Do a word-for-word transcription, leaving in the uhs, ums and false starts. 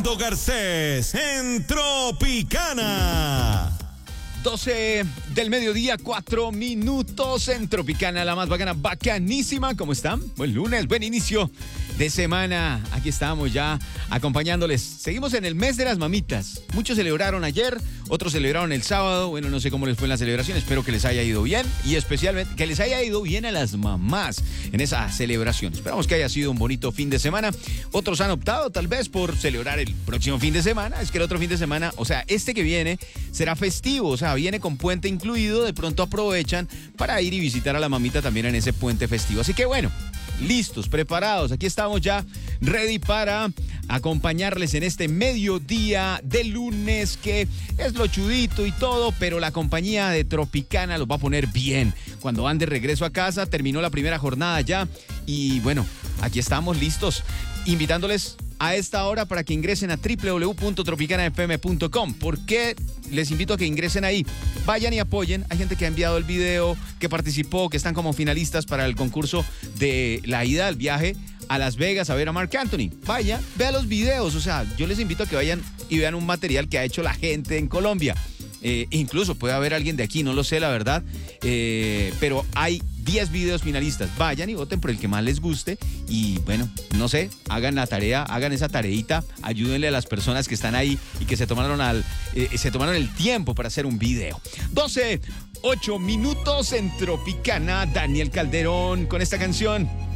Garcés en Tropicana. doce del mediodía, cuatro minutos en Tropicana, la más bacana, bacanísima. ¿Cómo están? Buen lunes, buen inicio de semana. Aquí estamos ya acompañándoles. Seguimos en el mes de las mamitas. Muchos celebraron ayer, otros celebraron el sábado. Bueno, no sé cómo les fue en la celebración. Espero que les haya ido bien y especialmente que les haya ido bien a las mamás en esa celebración. Esperamos que haya sido un bonito fin de semana. Otros han optado tal vez por celebrar el próximo fin de semana. Es que el otro fin de semana, o sea, este que viene será festivo, o sea, viene con puente incluido. De pronto aprovechan para ir y visitar a la mamita también en ese puente festivo. Así que bueno, listos, preparados. Aquí estamos ya ready para acompañarles en este mediodía de lunes, que es lo chudito y todo, pero la compañía de Tropicana los va a poner bien. Cuando van de regreso a casa, terminó la primera jornada ya y bueno, aquí estamos listos, invitándoles a esta hora para que ingresen a doble u doble u doble u punto tropicana f m punto com. ¿Por qué les invito a que ingresen ahí? Vayan y apoyen. Hay gente que ha enviado el video, que participó, que están como finalistas para el concurso de la ida al viaje a Las Vegas a ver a Marc Anthony. Vaya, vea los videos. O sea, yo les invito a que vayan y vean un material que ha hecho la gente en Colombia. Eh, incluso puede haber alguien de aquí, no lo sé la verdad, eh, pero hay diez videos finalistas. Vayan y voten por el que más les guste y bueno, no sé, hagan la tarea, hagan esa tareita, ayúdenle a las personas que están ahí y que se tomaron, al, eh, se tomaron el tiempo para hacer un video. doce, ocho minutos en Tropicana. Daniel Calderón con esta canción.